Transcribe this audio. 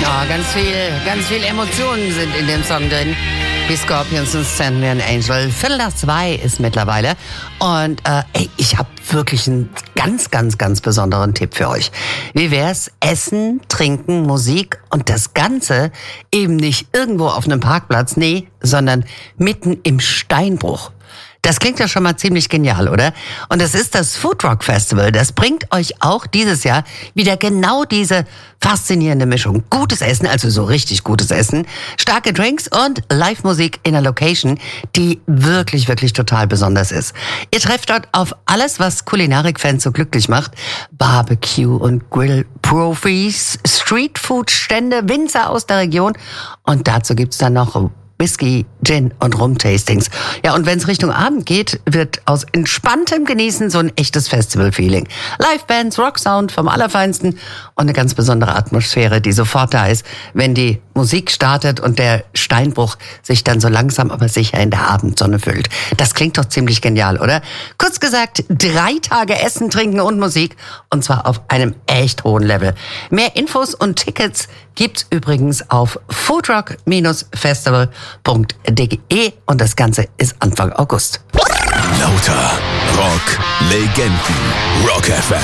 Ja, ganz viel Emotionen sind in dem Song drin. Die Scorpions und Send Me an Angel. 1:15 ist mittlerweile. Und ich habe wirklich einen ganz besonderen Tipp für euch. Wie wär's? Essen, Trinken, Musik und das Ganze eben nicht irgendwo auf einem Parkplatz, nee, sondern mitten im Steinbruch. Das klingt ja schon mal ziemlich genial, oder? Und es ist das Food Rock Festival. Das bringt euch auch dieses Jahr wieder genau diese faszinierende Mischung. Gutes Essen, also so richtig gutes Essen, starke Drinks und Live-Musik in einer Location, die wirklich total besonders ist. Ihr trefft dort auf alles, was Kulinarik-Fans so glücklich macht. Barbecue und Grill-Profis, Streetfood-Stände, Winzer aus der Region. Und dazu gibt's dann noch Whisky, Gin und Rum-Tastings. Ja, und wenn es Richtung Abend geht, wird aus entspanntem Genießen so ein echtes Festival-Feeling. Live-Bands, Rocksound vom Allerfeinsten und eine ganz besondere Atmosphäre, die sofort da ist, wenn die Musik startet und der Steinbruch sich dann so langsam aber sicher in der Abendsonne füllt. Das klingt doch ziemlich genial, oder? Kurz gesagt, 3 Tage Essen, Trinken und Musik und zwar auf einem echt hohen Level. Mehr Infos und Tickets gibt's übrigens auf foodrock-festival.de und das Ganze ist Anfang August. Lauter Rock-Legenden. Rock FM.